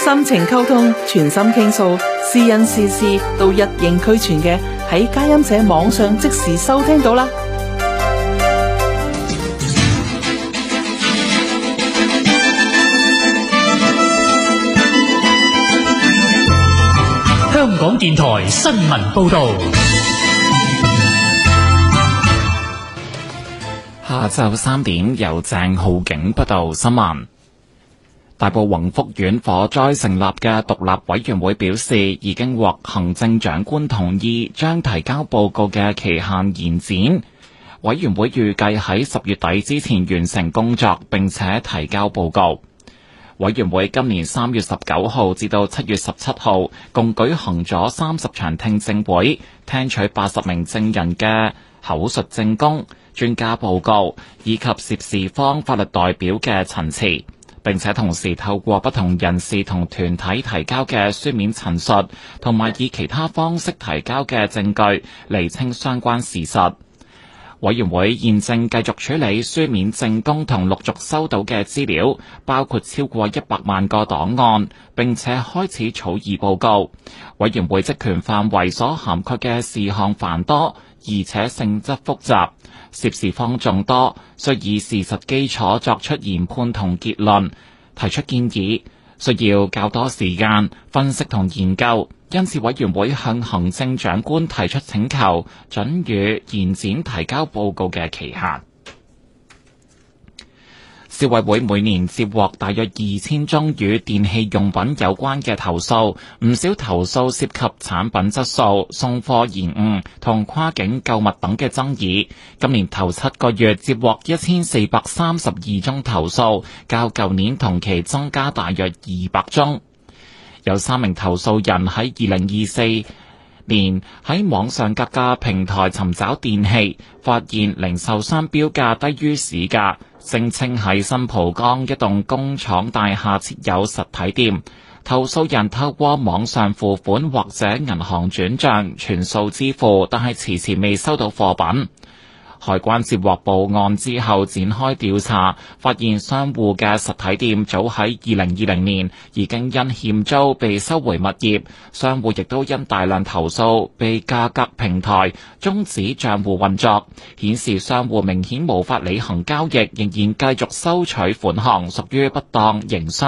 心情溝通，全心傾訴，是人是事都一應俱全嘅，喺佳音社網上即時收聽到啦。 香港電台新聞報道。 下晝3點，由鄭浩景報道新聞。大埔宏福苑火災成立嘅獨立委員會表示，已經獲行政長官同意將提交報告嘅期限延展。委員會預計喺10月底之前完成工作，並且提交報告。委員會今年3月19號至到7月17號，共舉行咗30場聽證會，聽取80名證人嘅口述證供、專家報告以及涉事方法律代表嘅陳詞，並且同時透過不同人士同團體提交嘅書面陳述，同埋以其他方式提交嘅證據，釐清相關事實。委員會現正繼續處理書面證供同陸續收到嘅資料，包括超過100萬個檔案，並且開始草擬報告。委員會職權範圍所涵蓋嘅事項繁多，而且性質複雜，涉事方眾多，需以事實基礎作出研判同結論，提出建議，需要較多時間分析同研究。因此，委員會向行政長官提出請求，准予延展提交報告嘅期限。消委會每年接獲大約2000宗與電器用品有關嘅投訴，唔少投訴涉及產品質素、送貨延誤同跨境購物等嘅爭議。今年頭7個月接獲1432宗投訴，較舊年同期增加大約200宗。有3名投訴人喺2024年喺網上格價平台尋找電器，發現零售商標價低於市價，聲稱喺新蒲崗一棟工廠大廈設有實體店。投訴人透過網上付款或者銀行轉賬全數支付，但係遲遲未收到貨品。海關接獲報案之後展開調查，發現商戶嘅實體店早喺2020年已經因欠租被收回物業，商戶亦都因大量投訴被價格平台終止賬戶運作，顯示商戶明顯無法履行交易，仍然繼續收取款項，屬於不當營商